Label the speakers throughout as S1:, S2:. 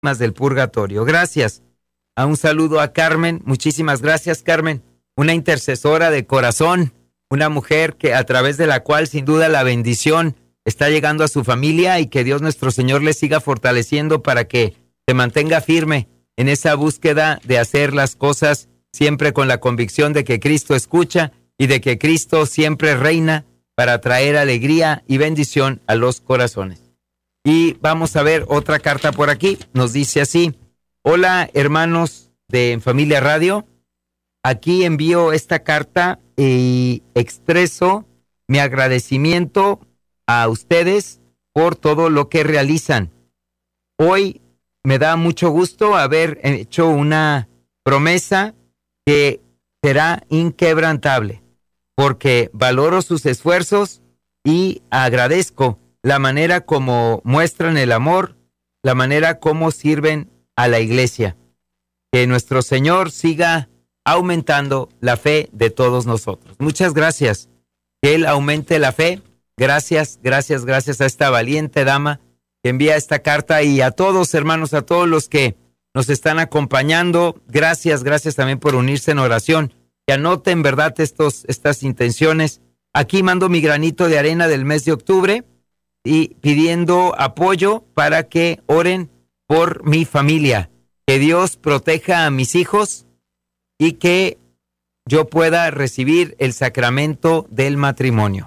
S1: más del purgatorio. Gracias. Un saludo a Carmen. Muchísimas gracias, Carmen. Una intercesora de corazón, una mujer que a través de la cual sin duda la bendición está llegando a su familia y que Dios nuestro Señor le siga fortaleciendo para que se mantenga firme en esa búsqueda de hacer las cosas siempre con la convicción de que Cristo escucha y de que Cristo siempre reina para traer alegría y bendición a los corazones. Y vamos a ver otra carta por aquí. Nos dice así: hola hermanos de Familia Radio, aquí envío esta carta y expreso mi agradecimiento a ustedes por todo lo que realizan. Hoy me da mucho gusto haber hecho una promesa que será inquebrantable, porque valoro sus esfuerzos y agradezco la manera como muestran el amor, la manera como sirven a la iglesia. Que nuestro Señor siga aumentando la fe de todos nosotros. Muchas gracias. Que Él aumente la fe. Gracias a esta valiente dama que envía esta carta, y a todos, hermanos, a todos los que nos están acompañando. Gracias también por unirse en oración. Que anoten, ¿verdad?, estas intenciones. Aquí mando mi granito de arena del mes de octubre y pidiendo apoyo para que oren por mi familia. Que Dios proteja a mis hijos y que yo pueda recibir el sacramento del matrimonio.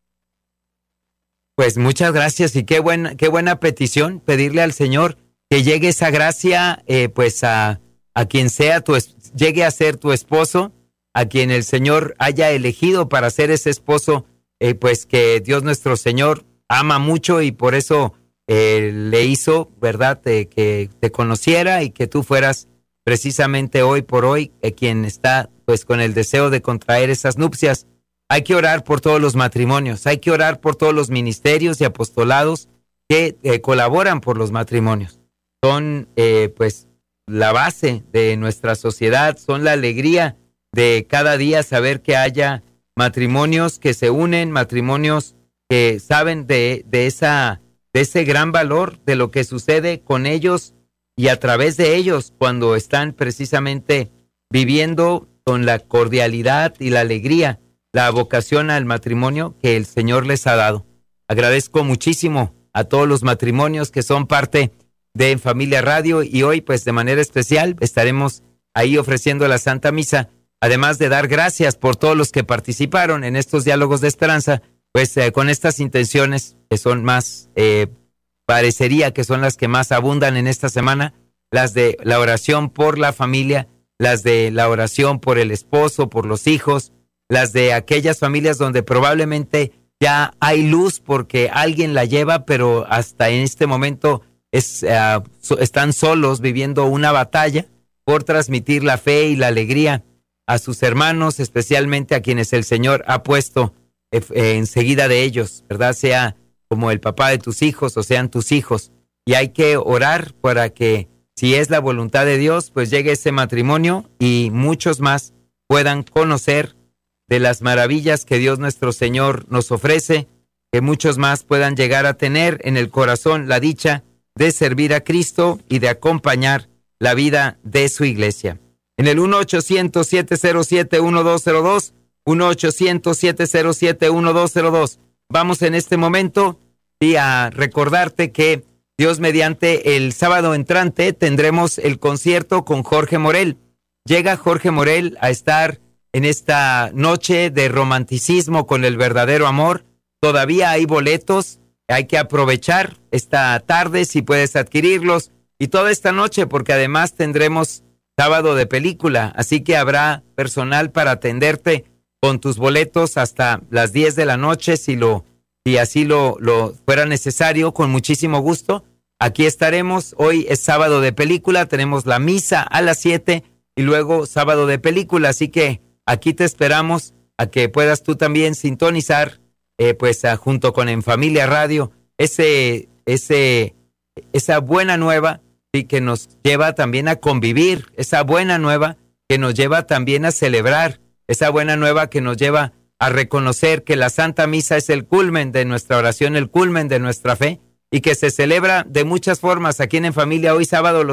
S1: Pues muchas gracias, y qué buena petición, pedirle al Señor que llegue esa gracia, pues a quien sea llegue a ser tu esposo, a quien el Señor haya elegido para ser ese esposo, pues que Dios nuestro Señor ama mucho y por eso le hizo, ¿verdad?, que te conociera y que tú fueras precisamente hoy por hoy quien está pues con el deseo de contraer esas nupcias. Hay que orar por todos los matrimonios, hay que orar por todos los ministerios y apostolados que colaboran por los matrimonios. Son pues la base de nuestra sociedad, son la alegría de cada día saber que haya matrimonios que se unen, matrimonios que saben de ese gran valor de lo que sucede con ellos y a través de ellos cuando están precisamente viviendo con la cordialidad y la alegría la vocación al matrimonio que el Señor les ha dado. Agradezco muchísimo a todos los matrimonios que son parte de Familia Radio, y hoy pues de manera especial estaremos ahí ofreciendo la Santa Misa, además de dar gracias por todos los que participaron en estos diálogos de esperanza, pues con estas intenciones que son más, parecería que son las que más abundan en esta semana, las de la oración por la familia, las de la oración por el esposo, por los hijos, las de aquellas familias donde probablemente ya hay luz porque alguien la lleva, pero hasta en este momento están solos viviendo una batalla por transmitir la fe y la alegría a sus hermanos, especialmente a quienes el Señor ha puesto enseguida de ellos, ¿verdad? Sea como el papá de tus hijos o sean tus hijos. Y hay que orar para que, si es la voluntad de Dios, pues llegue ese matrimonio y muchos más puedan conocer de las maravillas que Dios nuestro Señor nos ofrece, que muchos más puedan llegar a tener en el corazón la dicha de servir a Cristo y de acompañar la vida de su iglesia. En el 1-800-707-1202, 1-800-707-1202, vamos en este momento y a recordarte que Dios mediante el sábado entrante tendremos el concierto con Jorge Morel. Llega Jorge Morel a estar en esta noche de romanticismo con el verdadero amor. Todavía hay boletos, hay que aprovechar esta tarde si puedes adquirirlos, y toda esta noche, porque además tendremos sábado de película, así que habrá personal para atenderte con tus boletos hasta las 10 de la noche, si así lo fuera necesario, con muchísimo gusto. Aquí estaremos. Hoy es sábado de película, tenemos la misa a las 7 y luego sábado de película, así que aquí te esperamos a que puedas tú también sintonizar, junto con En Familia Radio, esa buena nueva, y que nos lleva también a convivir, esa buena nueva que nos lleva también a celebrar, esa buena nueva que nos lleva a reconocer que la Santa Misa es el culmen de nuestra oración, el culmen de nuestra fe, y que se celebra de muchas formas aquí en Familia hoy sábado.